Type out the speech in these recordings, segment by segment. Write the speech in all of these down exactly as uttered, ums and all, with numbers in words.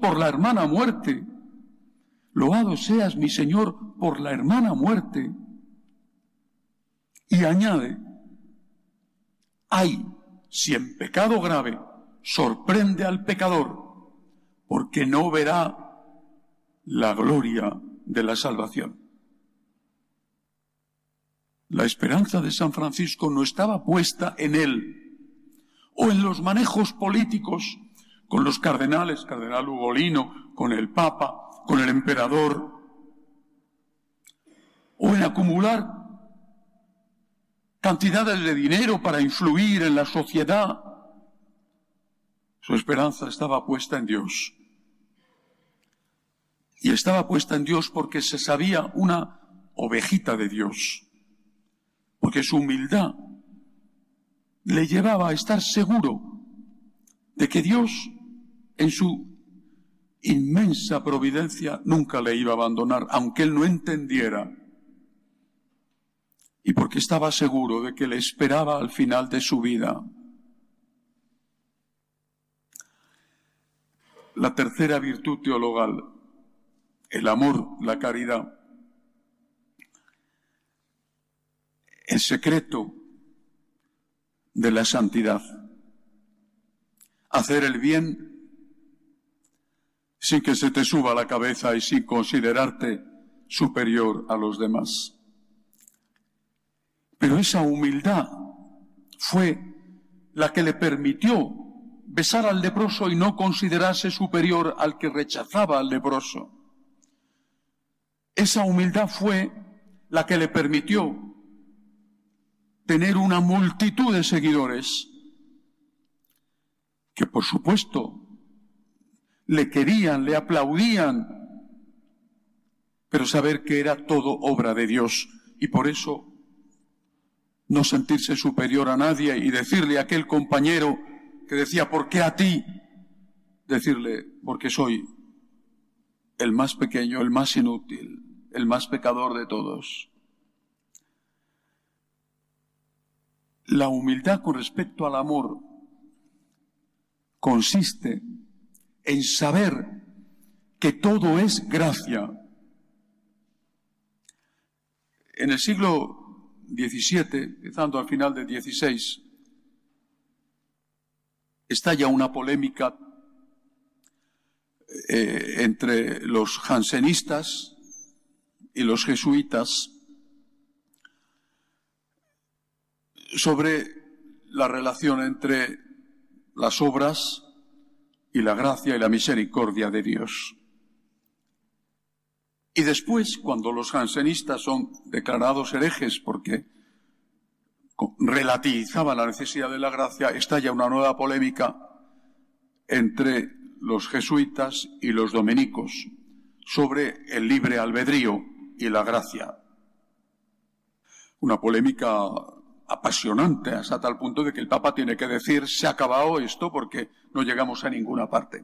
por la hermana muerte. Loado seas, mi Señor, por la hermana muerte. Y añade, ay, si en pecado grave sorprende al pecador, porque no verá la gloria de la salvación. La esperanza de San Francisco no estaba puesta en él, o en los manejos políticos, con los cardenales, cardenal Ugolino, con el Papa, con el emperador, o en acumular cantidades de dinero para influir en la sociedad. Su esperanza estaba puesta en Dios. Y estaba puesta en Dios porque se sabía una ovejita de Dios. Porque su humildad le llevaba a estar seguro de que Dios, en su inmensa providencia, nunca le iba a abandonar, aunque él no entendiera. Y porque estaba seguro de que le esperaba al final de su vida. La tercera virtud teologal, el amor, la caridad. El secreto de la santidad. Hacer el bien sin que se te suba la cabeza y sin considerarte superior a los demás. Pero esa humildad fue la que le permitió besar al leproso y no considerarse superior al que rechazaba al leproso. Esa humildad fue la que le permitió tener una multitud de seguidores que, por supuesto, le querían, le aplaudían, pero saber que era todo obra de Dios y por eso no sentirse superior a nadie y decirle a aquel compañero que decía, ¿por qué a ti? Decirle, porque soy el más pequeño, el más inútil, el más pecador de todos. La humildad con respecto al amor consiste en saber que todo es gracia. En el siglo diecisiete, empezando al final del dieciséis, estalla una polémica eh, entre los jansenistas y los jesuitas sobre la relación entre las obras y la gracia y la misericordia de Dios. Y después, cuando los jansenistas son declarados herejes porque relativizaban la necesidad de la gracia, estalla una nueva polémica entre los jesuitas y los dominicos sobre el libre albedrío y la gracia. Una polémica apasionante hasta tal punto de que el Papa tiene que decir, se ha acabado esto porque no llegamos a ninguna parte.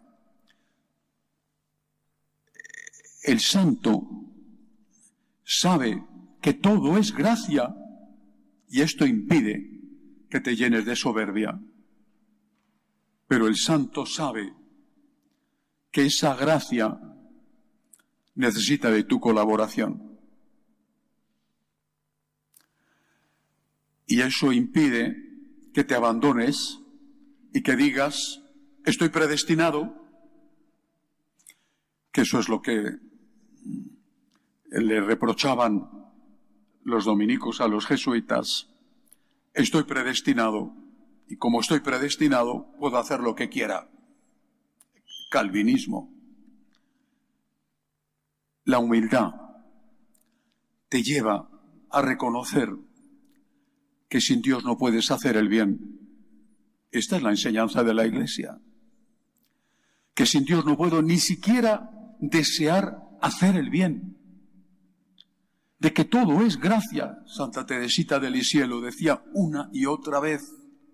El santo sabe que todo es gracia y esto impide que te llenes de soberbia. Pero el santo sabe que esa gracia necesita de tu colaboración. Y eso impide que te abandones y que digas, estoy predestinado, que eso es lo que le reprochaban los dominicos a los jesuitas. Estoy predestinado, y como estoy predestinado, puedo hacer lo que quiera. Calvinismo. La humildad te lleva a reconocer que sin Dios no puedes hacer el bien. Esta es la enseñanza de la Iglesia. Que sin Dios no puedo ni siquiera desear hacer el bien. De que todo es gracia. Santa Teresita de Lisieux lo decía una y otra vez.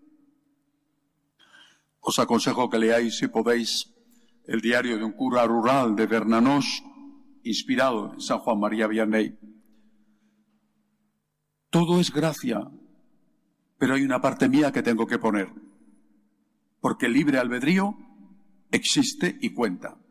Os aconsejo que leáis, si podéis, el diario de un cura rural de Bernanos, inspirado en San Juan María Vianney. Todo es gracia, pero hay una parte mía que tengo que poner, porque el libre albedrío existe y cuenta.